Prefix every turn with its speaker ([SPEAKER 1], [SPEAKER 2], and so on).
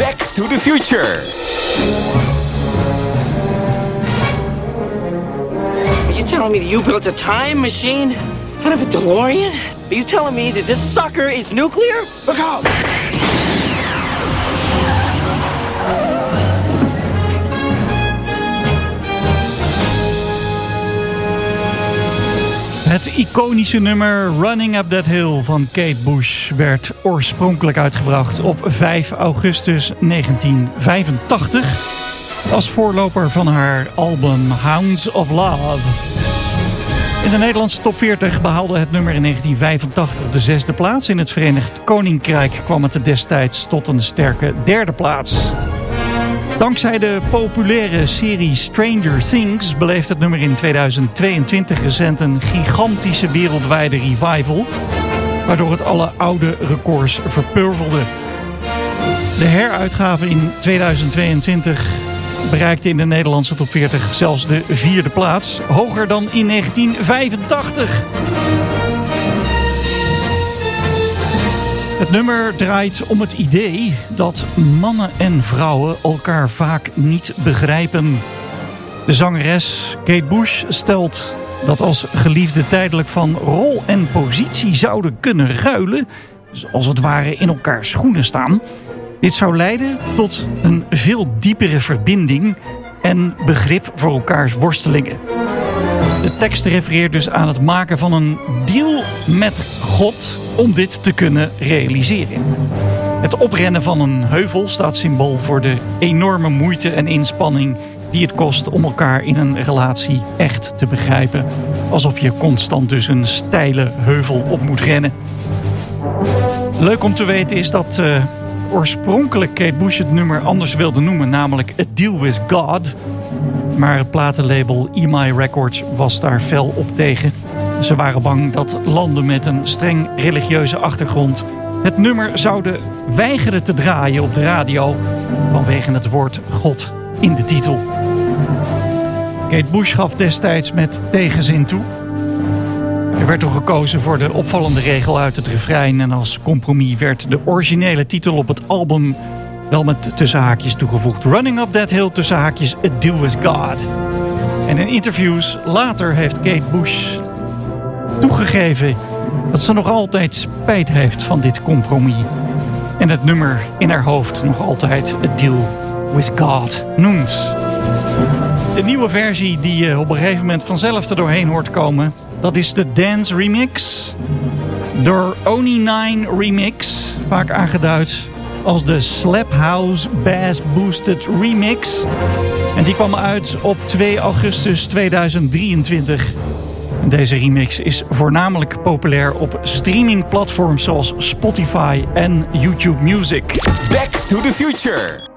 [SPEAKER 1] Back to the Future.
[SPEAKER 2] Are you telling me that you built a time machine out of a DeLorean? Are you telling me that this sucker is nuclear?
[SPEAKER 1] Look out!
[SPEAKER 3] Het iconische nummer Running Up That Hill van Kate Bush werd oorspronkelijk uitgebracht op 5 augustus 1985 als voorloper van haar album Hounds of Love. In de Nederlandse top 40 behaalde het nummer in 1985 de 6e plaats. In het Verenigd Koninkrijk kwam het destijds tot een sterke 3e plaats. Dankzij de populaire serie Stranger Things beleeft het nummer in 2022 recent een gigantische wereldwijde revival, waardoor het alle oude records verpulverde. De heruitgave in 2022 bereikte in de Nederlandse top 40 zelfs de 4e plaats, hoger dan in 1985. Het nummer draait om het idee dat mannen en vrouwen elkaar vaak niet begrijpen. De zangeres Kate Bush stelt dat als geliefden tijdelijk van rol en positie zouden kunnen ruilen, dus als het ware in elkaars schoenen staan, dit zou leiden tot een veel diepere verbinding en begrip voor elkaars worstelingen. De tekst refereert dus aan het maken van een deal met God om dit te kunnen realiseren. Het oprennen van een heuvel staat symbool voor de enorme moeite en inspanning die het kost om elkaar in een relatie echt te begrijpen. Alsof je constant dus een steile heuvel op moet rennen. Leuk om te weten is dat oorspronkelijk Kate Bush het nummer anders wilde noemen, namelijk A Deal With God. Maar het platenlabel EMI Records was daar fel op tegen. Ze waren bang dat landen met een streng religieuze achtergrond het nummer zouden weigeren te draaien op de radio vanwege het woord God in de titel. Kate Bush gaf destijds met tegenzin toe. Er werd toen gekozen voor de opvallende regel uit het refrein en als compromis werd de originele titel op het album wel met tussenhaakjes toegevoegd. Running Up That Hill tussenhaakjes A Deal With God. En in interviews later heeft Kate Bush toegegeven dat ze nog altijd spijt heeft van dit compromis. En het nummer in haar hoofd nog altijd A Deal With God noemt. De nieuwe versie die je op een gegeven moment vanzelf er doorheen hoort komen, dat is de Dance Remix. De Oni9 Remix, vaak aangeduid als de Slap House Bass Boosted Remix. En die kwam uit op 2 augustus 2023. En deze remix is voornamelijk populair op streamingplatforms zoals Spotify en YouTube Music.
[SPEAKER 1] Back to the Future.